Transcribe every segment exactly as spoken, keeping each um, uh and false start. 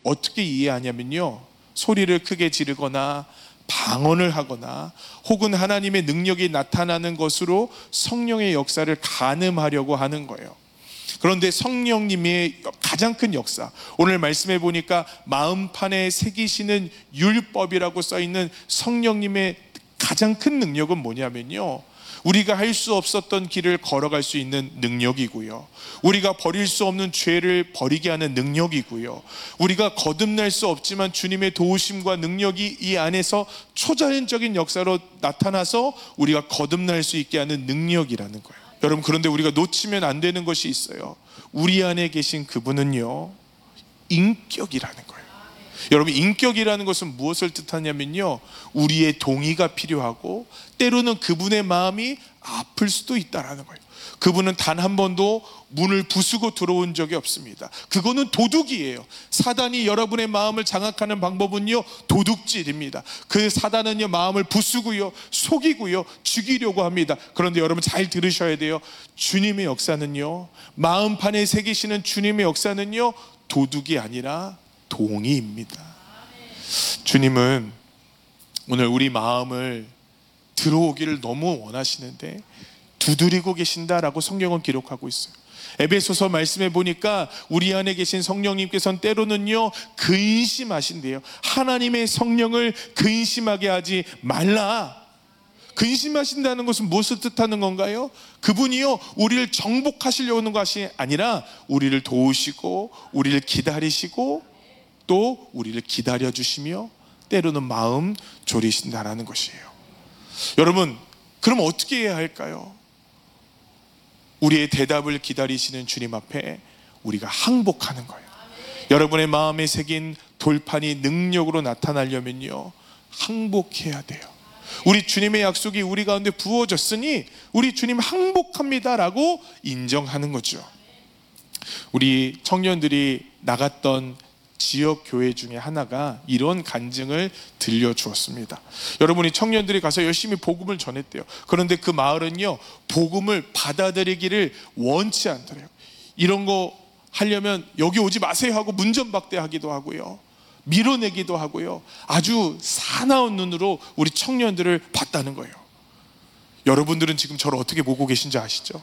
어떻게 이해하냐면요, 소리를 크게 지르거나 방언을 하거나 혹은 하나님의 능력이 나타나는 것으로 성령의 역사를 가늠하려고 하는 거예요. 그런데 성령님의 가장 큰 역사, 오늘 말씀해 보니까 마음판에 새기시는 율법이라고 써있는 성령님의 가장 큰 능력은 뭐냐면요, 우리가 할 수 없었던 길을 걸어갈 수 있는 능력이고요, 우리가 버릴 수 없는 죄를 버리게 하는 능력이고요, 우리가 거듭날 수 없지만 주님의 도우심과 능력이 이 안에서 초자연적인 역사로 나타나서 우리가 거듭날 수 있게 하는 능력이라는 거예요. 여러분, 그런데 우리가 놓치면 안 되는 것이 있어요. 우리 안에 계신 그분은요, 인격이라는 거예요. 여러분, 인격이라는 것은 무엇을 뜻하냐면요, 우리의 동의가 필요하고 때로는 그분의 마음이 아플 수도 있다라는 거예요. 그분은 단 한 번도 문을 부수고 들어온 적이 없습니다. 그거는 도둑이에요. 사단이 여러분의 마음을 장악하는 방법은요, 도둑질입니다. 그 사단은요, 마음을 부수고요, 속이고요, 죽이려고 합니다. 그런데 여러분 잘 들으셔야 돼요. 주님의 역사는요, 마음판에 새기시는 주님의 역사는요, 도둑이 아니라 동의입니다. 주님은 오늘 우리 마음을 들어오기를 너무 원하시는데 두드리고 계신다라고 성경은 기록하고 있어요. 에베소서 말씀해 보니까 우리 안에 계신 성령님께서는 때로는요, 근심하신대요. 하나님의 성령을 근심하게 하지 말라. 근심하신다는 것은 무엇을 뜻하는 건가요? 그분이요, 우리를 정복하시려고 하는 것이 아니라 우리를 도우시고 우리를 기다리시고 또 우리를 기다려주시며 때로는 마음 졸이신다라는 것이에요. 여러분, 그럼 어떻게 해야 할까요? 우리의 대답을 기다리시는 주님 앞에 우리가 항복하는 거예요. 여러분의 마음에 새긴 돌판이 능력으로 나타나려면요, 항복해야 돼요. 우리 주님의 약속이 우리 가운데 부어졌으니 우리 주님 항복합니다라고 인정하는 거죠. 우리 청년들이 나갔던 지역 교회 중에 하나가 이런 간증을 들려주었습니다. 여러분이 청년들이 가서 열심히 복음을 전했대요. 그런데 그 마을은요, 복음을 받아들이기를 원치 않더래요. 이런 거 하려면 여기 오지 마세요 하고 문전박대하기도 하고요, 밀어내기도 하고요, 아주 사나운 눈으로 우리 청년들을 봤다는 거예요. 여러분들은 지금 저를 어떻게 보고 계신지 아시죠?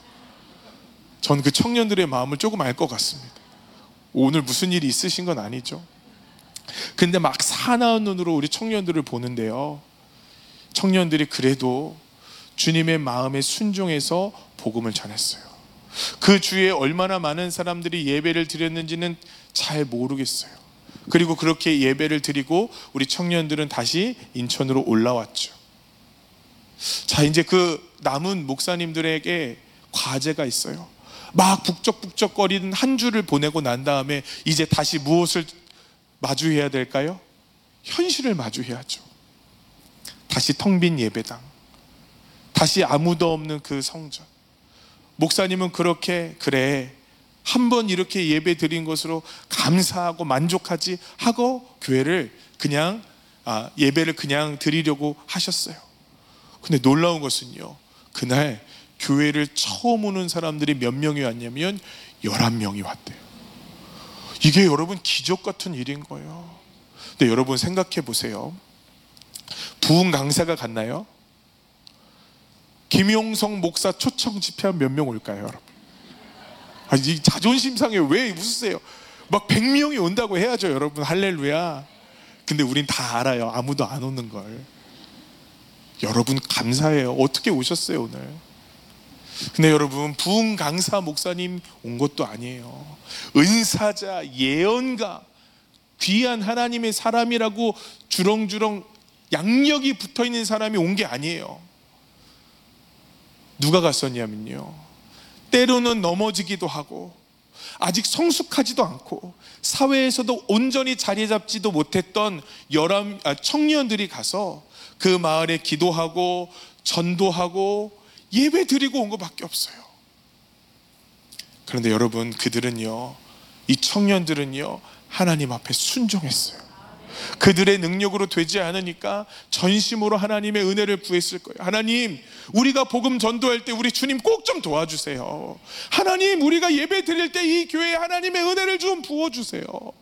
전 그 청년들의 마음을 조금 알 것 같습니다. 오늘 무슨 일이 있으신 건 아니죠. 근데 막 사나운 눈으로 우리 청년들을 보는데요, 청년들이 그래도 주님의 마음에 순종해서 복음을 전했어요. 그 주에 얼마나 많은 사람들이 예배를 드렸는지는 잘 모르겠어요. 그리고 그렇게 예배를 드리고 우리 청년들은 다시 인천으로 올라왔죠. 자, 이제 그 남은 목사님들에게 과제가 있어요. 막 북적북적거리는 한 주를 보내고 난 다음에 이제 다시 무엇을 마주해야 될까요? 현실을 마주해야죠. 다시 텅 빈 예배당, 다시 아무도 없는 그 성전. 목사님은 그렇게, 그래, 한번 이렇게 예배 드린 것으로 감사하고 만족하지 하고 교회를 그냥 아, 예배를 그냥 드리려고 하셨어요. 근데 놀라운 것은요, 그날 교회를 처음 오는 사람들이 몇 명이 왔냐면 열한 명이 왔대요. 이게 여러분 기적 같은 일인 거예요. 근데 여러분 생각해 보세요. 부흥 강사가 갔나요? 김용성 목사 초청 집회한 몇 명 올까요, 여러분? 아, 이 자존심 상해 왜 웃으세요? 막 백 명이 온다고 해야죠, 여러분. 할렐루야. 근데 우린 다 알아요, 아무도 안 오는 걸. 여러분 감사해요. 어떻게 오셨어요 오늘? 근데 여러분, 부흥 강사 목사님 온 것도 아니에요. 은사자, 예언가, 귀한 하나님의 사람이라고 주렁주렁 양력이 붙어있는 사람이 온 게 아니에요. 누가 갔었냐면요, 때로는 넘어지기도 하고 아직 성숙하지도 않고 사회에서도 온전히 자리 잡지도 못했던 열한 청년들이 가서 그 마을에 기도하고 전도하고 예배 드리고 온 것밖에 없어요. 그런데 여러분, 그들은요, 이 청년들은요, 하나님 앞에 순종했어요. 그들의 능력으로 되지 않으니까 전심으로 하나님의 은혜를 구했을 거예요. 하나님, 우리가 복음 전도할 때 우리 주님 꼭 좀 도와주세요. 하나님, 우리가 예배 드릴 때 이 교회에 하나님의 은혜를 좀 부어주세요.